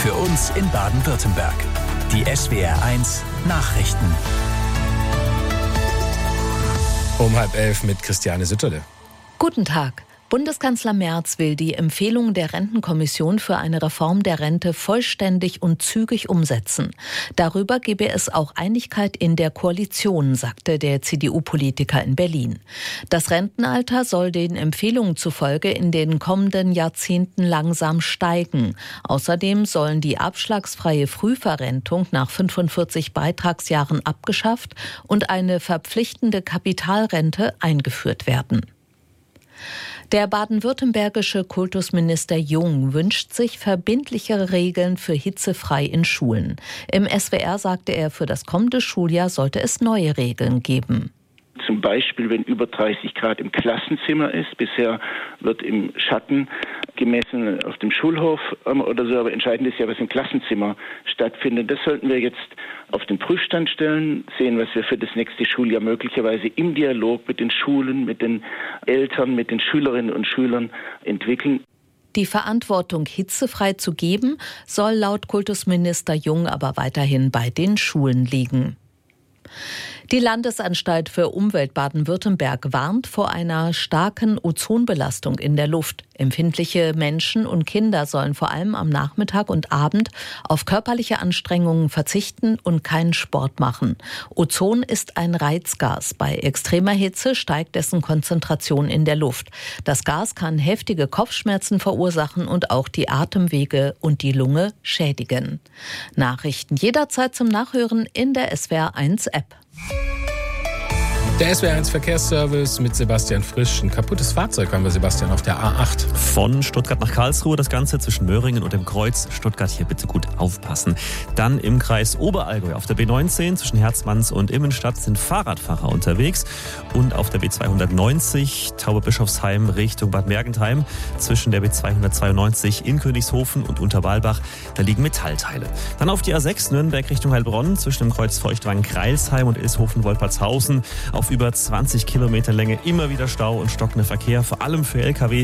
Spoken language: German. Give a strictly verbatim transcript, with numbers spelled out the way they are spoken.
Für uns in Baden-Württemberg. Die S W R eins Nachrichten. Um halb elf mit Christiane Sütterle. Guten Tag. Bundeskanzler Merz will die Empfehlung der Rentenkommission für eine Reform der Rente vollständig und zügig umsetzen. Darüber gebe es auch Einigkeit in der Koalition, sagte der C D U-Politiker in Berlin. Das Rentenalter soll den Empfehlungen zufolge in den kommenden Jahrzehnten langsam steigen. Außerdem sollen die abschlagsfreie Frühverrentung nach fünfundvierzig Beitragsjahren abgeschafft und eine verpflichtende Kapitalrente eingeführt werden. Der baden-württembergische Kultusminister Jung wünscht sich verbindlichere Regeln für hitzefrei in Schulen. Im S W R sagte er, für das kommende Schuljahr sollte es neue Regeln geben. Zum Beispiel, wenn über dreißig Grad im Klassenzimmer ist. Bisher wird im Schatten gemessen auf dem Schulhof oder so. Aber entscheidend ist ja, was im Klassenzimmer stattfindet. Das sollten wir jetzt auf den Prüfstand stellen, sehen, was wir für das nächste Schuljahr möglicherweise im Dialog mit den Schulen, mit den Eltern, mit den Schülerinnen und Schülern entwickeln. Die Verantwortung, hitzefrei zu geben, soll laut Kultusminister Jung aber weiterhin bei den Schulen liegen. Die Landesanstalt für Umwelt Baden-Württemberg warnt vor einer starken Ozonbelastung in der Luft. Empfindliche Menschen und Kinder sollen vor allem am Nachmittag und Abend auf körperliche Anstrengungen verzichten und keinen Sport machen. Ozon ist ein Reizgas. Bei extremer Hitze steigt dessen Konzentration in der Luft. Das Gas kann heftige Kopfschmerzen verursachen und auch die Atemwege und die Lunge schädigen. Nachrichten jederzeit zum Nachhören in der S W R eins App. Der S W R eins Verkehrsservice mit Sebastian Frisch. Ein kaputtes Fahrzeug haben wir, Sebastian, auf der A acht. Von Stuttgart nach Karlsruhe, das Ganze zwischen Möhringen und dem Kreuz Stuttgart. Hier bitte gut aufpassen. Dann im Kreis Oberallgäu auf der B neunzehn zwischen Herzmanns und Immenstadt sind Fahrradfahrer unterwegs. Und auf der B zweihundertneunzig Taube-Bischofsheim Richtung Bad Mergentheim zwischen der B zweihundertzweiundneunzig in Königshofen und Unterwalbach. Da liegen Metallteile. Dann auf die A sechs Nürnberg Richtung Heilbronn zwischen dem Kreuz Feuchtwangen-Kreilsheim und Ilshofen-Wolpertshausen. Auf über zwanzig Kilometer Länge immer wieder Stau und stockender Verkehr, vor allem für L K W.